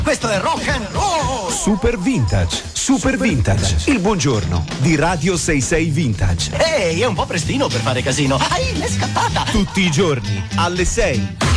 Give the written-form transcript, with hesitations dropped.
Questo è rock and roll! Super Vintage, Super Vintage, il buongiorno di Radio 66 Vintage. Ehi, è un po' prestino per fare casino. L'è scappata! Tutti i giorni alle 6.